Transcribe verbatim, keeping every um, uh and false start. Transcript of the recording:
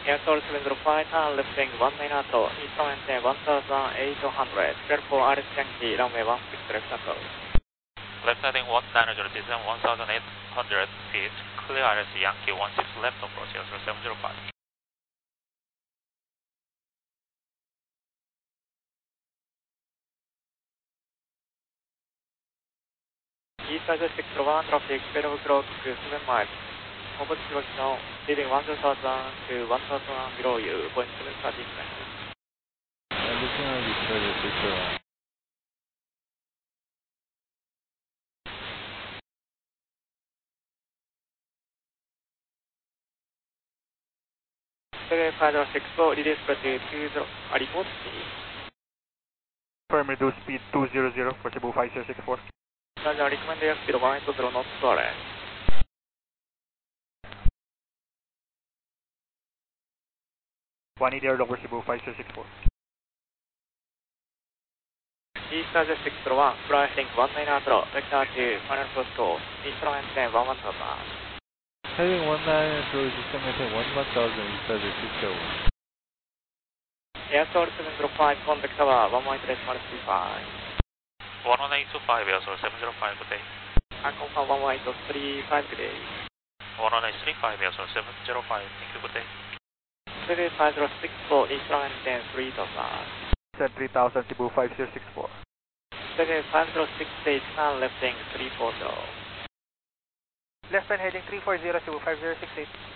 Aircall seven zero five, turn left wing one nine out, Eastern maintain one thousand eight hundred, clear for R S Yankee, runway one six left approach. Left heading one nine zero, descend one thousand eight hundred feet, clear R S Yankee one six left approach, Aircall seven zero five. East Asia six zero one, traffic twelve o'clock, seven miles. Over direction, leaving one thousand to one thousand below you, point seven thirty nine. Additional dispatch six zero one. seven five six four, release speed two zero, uh, report speed. Firm reduce speed two hundred for Cebu five zero six four. Roger, recommend airspeed one eight zero knots to arrest. one eighty over Cebu five zero six four. East Asia six zero one, fly heading one nine zero, vector to final course call, Eastern maintain one one thousand. Heading one nine zero, system maintain one one thousand, East Asia six zero one. Aircall seven zero five, contact tower one one eight three five. one one eight two five, Aircall seven zero five, good day. I confirm one one eight three five, good day. one one eight three five, Aircall seven zero five, thank you, good day. seven five zero six four, Eastern maintain three thousand. Send three thousand Cebu five zero six four. seven five zero six eight, turn left wing three four zero. Left turn heading three four zero Cebu five zero six eight.